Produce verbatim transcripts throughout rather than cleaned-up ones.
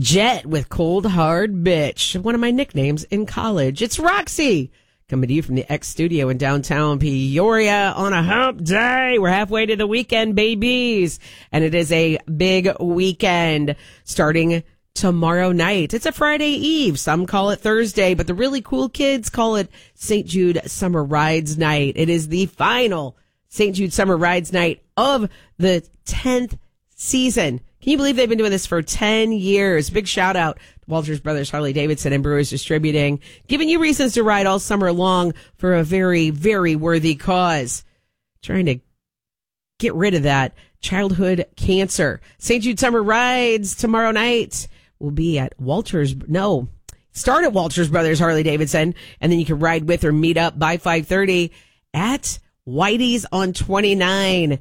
Jet with Cold Hard Bitch, one of my nicknames in college. It's Roxy, coming to you from the X Studio in downtown Peoria on a hump day. We're halfway to the weekend, babies. And it is a big weekend starting tomorrow night. It's a Friday Eve. Some call it Thursday, but the really cool kids call it Saint Jude Summer Rides Night. It is the final Saint Jude Summer Rides Night of the tenth season. Can you believe they've been doing this for ten years? Big shout out to Walters Brothers, Harley Davidson, and Brewers Distributing, giving you reasons to ride all summer long for a very, very worthy cause. Trying to get rid of that childhood cancer. Saint Jude Summer Rides tomorrow night will be at Walters. No, start at Walters Brothers, Harley Davidson, and then you can ride with or meet up by five thirty at Whitey's on twenty-nine.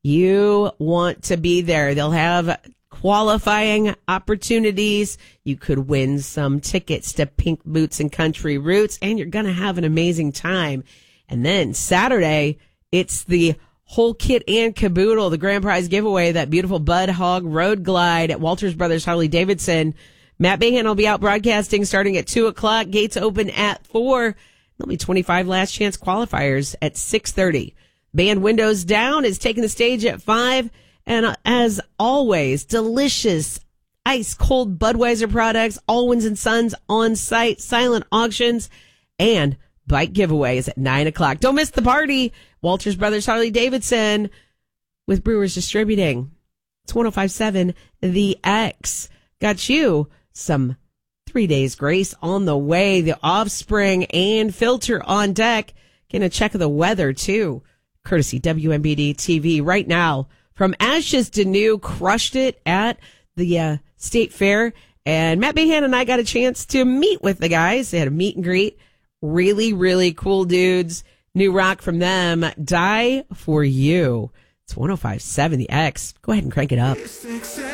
You want to be there. They'll have qualifying opportunities. You could win some tickets to Pink Boots and Country Roots, and you're going to have an amazing time. And then Saturday, it's the whole kit and caboodle, the grand prize giveaway, that beautiful Bud Hog Road Glide at Walters Brothers Harley Davidson. Matt Bahan will be out broadcasting starting at two o'clock. Gates open at four. There'll be twenty-five last chance qualifiers at six thirty. Band Windows Down is taking the stage at five. And uh, as always, delicious ice cold Budweiser products, Allwins and Sons on site, silent auctions, and bike giveaways at nine o'clock. Don't miss the party. Walters Brothers Harley Davidson with Brewers Distributing. It's one oh five point seven The X. Got you some three days grace on the way. The Offspring and Filter on deck. Getting a check of the weather, too. Courtesy W M B D T V right now. From Ashes to New, crushed it at the uh, State Fair. And Matt Bahan and I got a chance to meet with the guys. They had a meet and greet. Really, really cool dudes. New rock from them, Die For You. It's one oh five point seven The X. Go ahead and crank it up.